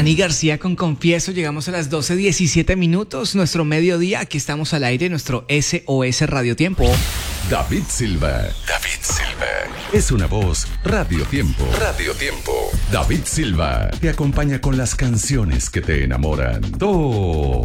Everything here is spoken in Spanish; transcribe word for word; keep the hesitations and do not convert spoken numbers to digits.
Dani García con Confieso. Llegamos a las doce diecisiete minutos, nuestro mediodía. Aquí estamos al aire, nuestro S O S Radio Tiempo. David Silva. David Silva. Es una voz Radio Tiempo. Radio Tiempo. David Silva te acompaña con las canciones que te enamoran. Todo.